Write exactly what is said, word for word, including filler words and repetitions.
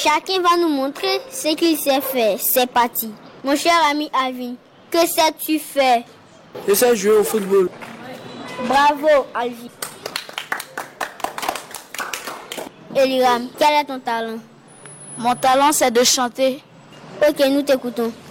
Chacun va nous montrer ce qu'il sait faire. C'est parti. Mon cher ami Alvin, que sais-tu faire? Je sais jouer au football. Bravo, Alvin. Eliram, quel est ton talent? Mon talent, c'est de chanter. Ok, nous t'écoutons.